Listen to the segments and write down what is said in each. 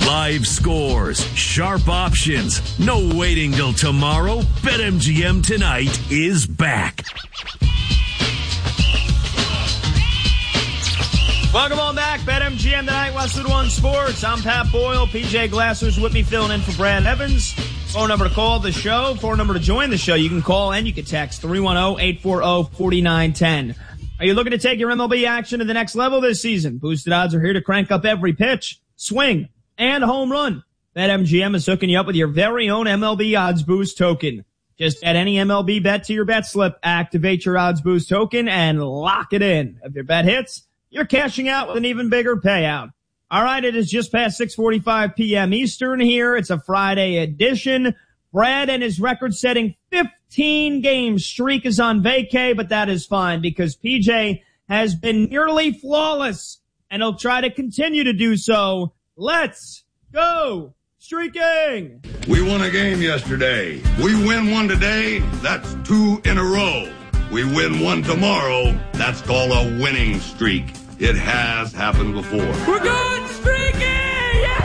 Live scores, sharp options, no waiting till tomorrow. BetMGM Tonight is back. Welcome on back. BetMGM Tonight, Westwood One Sports. I'm Pat Boyle. PJ Glasser's with me, filling in for Brad Evans. Phone number to call the show, phone number to join the show. You can call and you can text 310-840-4910. Are you looking to take your MLB action to the next level this season? Boosted odds are here to crank up every pitch, swing, and home run. BetMGM is hooking you up with your very own MLB Odds Boost token. Just add any MLB bet to your bet slip, activate your Odds Boost token, and lock it in. If your bet hits, you're cashing out with an even bigger payout. All right, it is just past 6:45 p.m. Eastern here. It's a Friday edition. Brad and his record-setting 15-game streak is on vacay, but that is fine because PJ has been nearly flawless, and he'll try to continue to do so. Let's go streaking! We won a game yesterday. We win one today, that's 2 in a row. We win one tomorrow, that's called a winning streak. It has happened before. We're going streaking! Yes!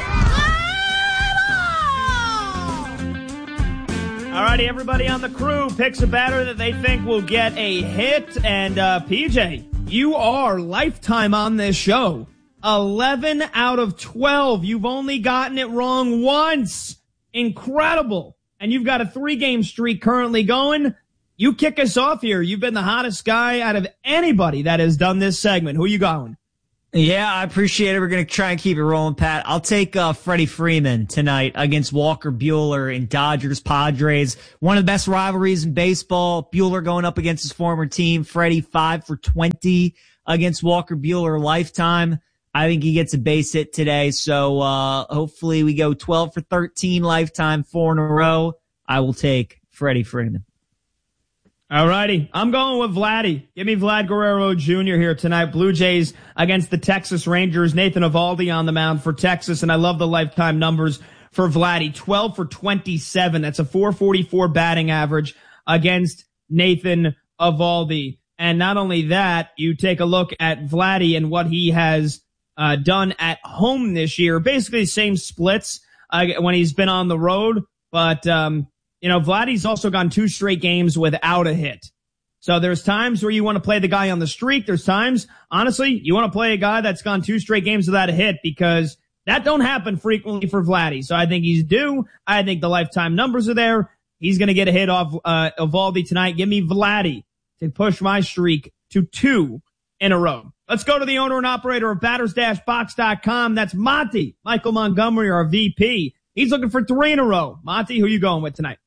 All righty, everybody on the crew picks a batter that they think will get a hit. And PJ, you are lifetime on this show. 11 out of 12. You've only gotten it wrong once. Incredible. And you've got a 3-game streak currently going. You kick us off here. You've been the hottest guy out of anybody that has done this segment. Who you going? Yeah, I appreciate it. We're going to try and keep it rolling, Pat. I'll take Freddie Freeman tonight against Walker Buehler in Dodgers-Padres. One of the best rivalries in baseball. Buehler going up against his former team. Freddie 5 for 20 against Walker Buehler lifetime. I think he gets a base hit today. So hopefully we go 12 for 13 lifetime, 4 in a row. I will take Freddie Freeman. All righty. I'm going with Vladdy. Give me Vlad Guerrero Jr. here tonight. Blue Jays against the Texas Rangers. Nathan Eovaldi on the mound for Texas, and I love the lifetime numbers for Vladdy. 12 for 27. That's a 444 batting average against Nathan Eovaldi. And not only that, you take a look at Vladdy and what he has done at home this year. Basically same splits when he's been on the road, but Vladdy's also gone 2 straight games without a hit. So there's times where you want to play the guy on the streak. There's times, honestly, you want to play a guy that's gone 2 straight games without a hit because that don't happen frequently for Vladdy. So I think he's due. I think the lifetime numbers are there. He's going to get a hit off Eovaldi tonight. Give me Vladdy to push my streak to 2 in a row. Let's go to the owner and operator of batters-box.com. That's Monty, Michael Montgomery, our VP. He's looking for 3 in a row. Monty, who you going with tonight?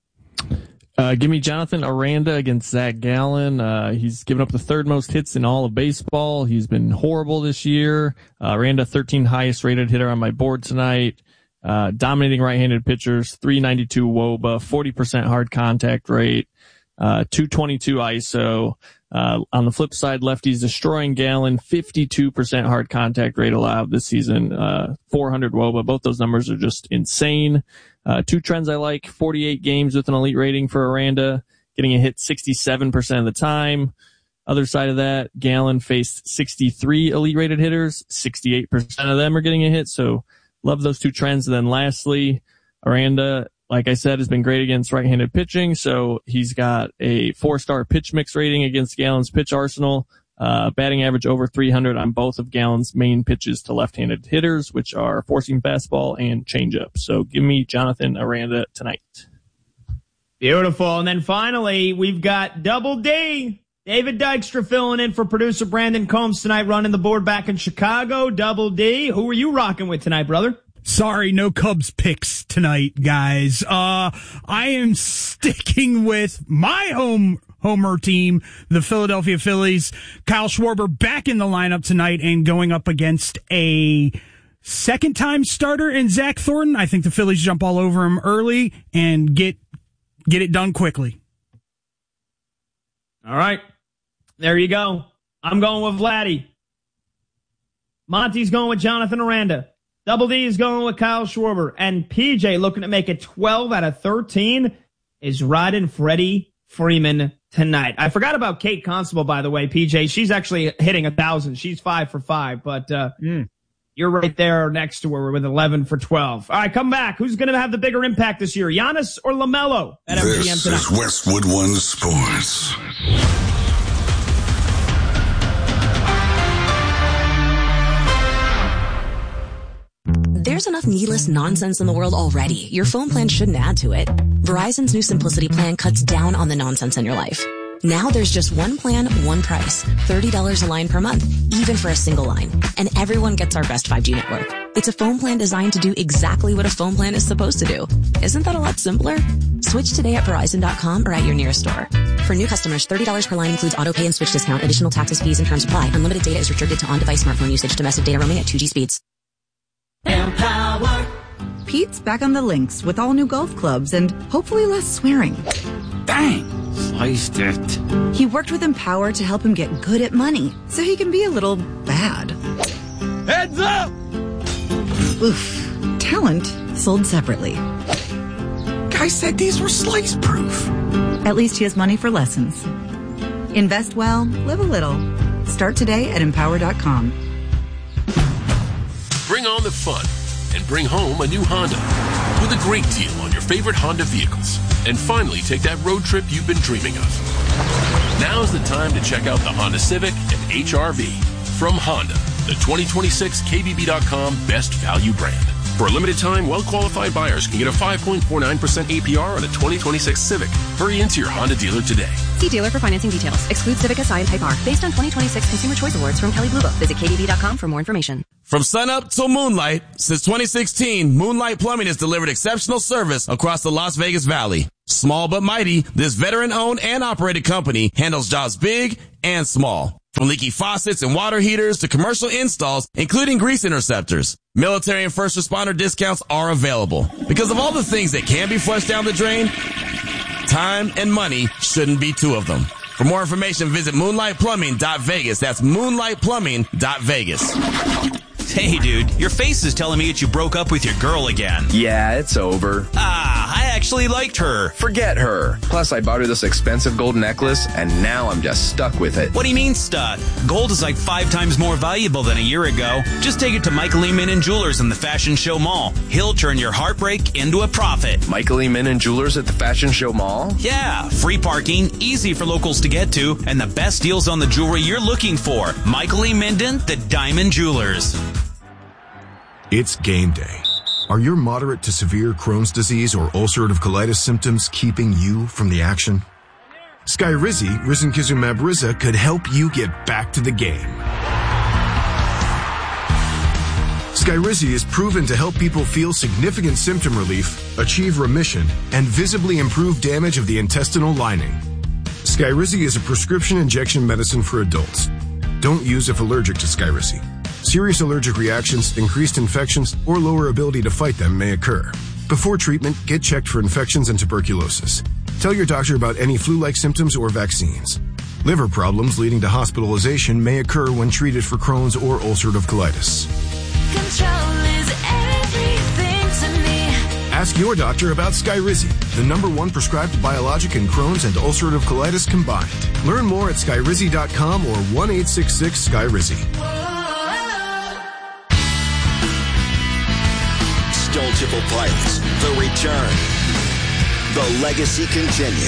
Give me Jonathan Aranda against Zach Gallen. He's given up the 3rd most hits in all of baseball. He's been horrible this year. Aranda, 13th highest rated hitter on my board tonight. Dominating right-handed pitchers, 392 WOBA, 40% hard contact rate, 222 ISO. On the flip side, lefties destroying Gallen, 52% hard contact rate allowed this season, 400 WOBA. Both those numbers are just insane. 2 trends I like: 48 games with an elite rating for Aranda, getting a hit 67% of the time. Other side of that, Gallen faced 63 elite rated hitters, 68% of them are getting a hit. So love those 2 trends. And then lastly, Aranda, like I said, has been great against right-handed pitching. So he's got a 4-star pitch mix rating against Gallen's pitch arsenal. Batting average over 300 on both of Gallen's main pitches to left-handed hitters, which are four-seam fastball and changeup. So give me Jonathan Aranda tonight. Beautiful. And then finally, we've got Double D. David Dykstra filling in for producer Brandon Combs tonight, running the board back in Chicago. Double D, who are you rocking with tonight, brother? Sorry, no Cubs picks tonight, guys. I am sticking with my homer team, the Philadelphia Phillies. Kyle Schwarber back in the lineup tonight and going up against a second-time starter in Zach Thornton. I think the Phillies jump all over him early and get it done quickly. All right. There you go. I'm going with Vladdy. Monty's going with Jonathan Aranda. Double D is going with Kyle Schwarber. And PJ, looking to make it 12 out of 13, is riding Freddie Freeman tonight. I forgot about Kate Constable, by the way, PJ. She's actually hitting 1,000. She's 5 for 5. But you You're right there next to her with 11 for 12. All right, come back. Who's going to have the bigger impact this year, Giannis or LaMelo at MGM tonight? This is Westwood One Sports. There's enough needless nonsense in the world already. Your phone plan shouldn't add to it. Verizon's new Simplicity plan cuts down on the nonsense in your life. Now there's just one plan, one price. $30 a line per month, even for a single line. And everyone gets our best 5G network. It's a phone plan designed to do exactly what a phone plan is supposed to do. Isn't that a lot simpler? Switch today at Verizon.com or at your nearest store. For new customers, $30 per line includes auto pay and switch discount. Additional taxes, fees, and terms apply. Unlimited data is restricted to on-device smartphone usage. Domestic data roaming at 2G speeds. Empower. Pete's back on the links with all new golf clubs and hopefully less swearing. Dang, sliced it. He worked with Empower to help him get good at money so he can be a little bad. Heads up! Oof. Talent sold separately. Guy said these were slice proof. At least he has money for lessons. Invest well, live a little. Start today at Empower.com. Bring on the fun and bring home a new Honda with a great deal on your favorite Honda vehicles. And finally take that road trip you've been dreaming of. Now's the time to check out the Honda Civic and HR-V from Honda, the 2026 KBB.com best value brand. For a limited time, well-qualified buyers can get a 5.49% APR on a 2026 Civic. Hurry into your Honda dealer today. See dealer for financing details. Exclude Civic SI and Type R. Based on 2026 Consumer Choice Awards from Kelley Blue Book. Visit KBB.com for more information. From sunup till moonlight, since 2016, Moonlight Plumbing has delivered exceptional service across the Las Vegas Valley. Small but mighty, this veteran-owned and operated company handles jobs big and small. From leaky faucets and water heaters to commercial installs, including grease interceptors. Military and first responder discounts are available. Because of all the things that can be flushed down the drain, time and money shouldn't be two of them. For more information, visit moonlightplumbing.vegas. That's moonlightplumbing.vegas. Hey, dude, your face is telling me that you broke up with your girl again. Yeah, it's over. I actually liked her. Forget her. Plus, I bought her this expensive gold necklace, and now I'm just stuck with it. What do you mean stuck? Gold is like 5 times more valuable than a year ago. Just take it to Michael E. Minnan Jewelers in the Fashion Show Mall. He'll turn your heartbreak into a profit. Michael E. Minnan Jewelers at the Fashion Show Mall? Yeah, free parking, easy for locals to get to, and the best deals on the jewelry you're looking for. Michael E. Minnan, the Diamond Jewelers. It's game day. Are your moderate to severe Crohn's disease or ulcerative colitis symptoms keeping you from the action? Skyrizi, risankizumab Riza, could help you get back to the game. Skyrizi is proven to help people feel significant symptom relief, achieve remission, and visibly improve damage of the intestinal lining. Skyrizi is a prescription injection medicine for adults. Don't use if allergic to Skyrizi. Serious allergic reactions, increased infections, or lower ability to fight them may occur. Before treatment, get checked for infections and tuberculosis. Tell your doctor about any flu-like symptoms or vaccines. Liver problems leading to hospitalization may occur when treated for Crohn's or ulcerative colitis. Control is everything to me. Ask your doctor about Skyrizi, the #1 prescribed biologic in Crohn's and ulcerative colitis combined. Learn more at skyrizi.com or 1-866-SKYRIZI. Stone Temple Pilots, the return. The legacy continues.